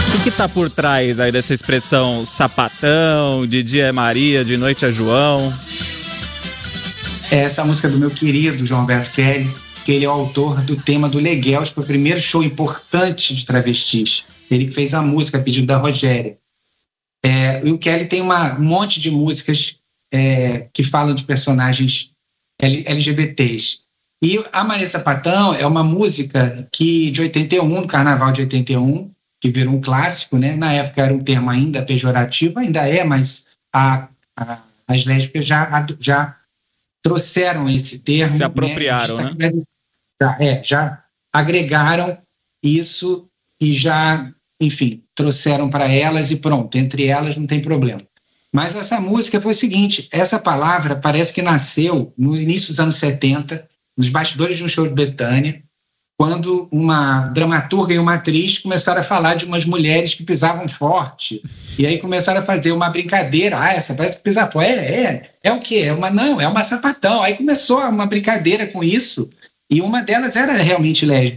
O que tá por trás aí dessa expressão sapatão, de dia é Maria, de noite é João? Essa música do meu querido João Alberto Kelly, que ele é o autor do tema do Leguels, que foi o primeiro show importante de travestis. Ele que fez a música a pedido da Rogéria. E o Kelly tem um monte de músicas que falam de personagens LGBTs. E a Maria Sapatão é uma música de 81, do Carnaval de 81, que virou um clássico, né? Na época era um termo ainda pejorativo, ainda é, mas as lésbicas já trouxeram esse termo. Se apropriaram, né? Já agregaram isso e já, enfim, trouxeram para elas e pronto, entre elas não tem problema. Mas essa música foi o seguinte, essa palavra parece que nasceu no início dos anos 70, nos bastidores de um show de Betânia, quando uma dramaturga e uma atriz começaram a falar de umas mulheres que pisavam forte, e aí começaram a fazer uma brincadeira, essa parece que pisa forte, é o quê? É uma sapatão, aí começou uma brincadeira com isso, e uma delas era realmente lésbica.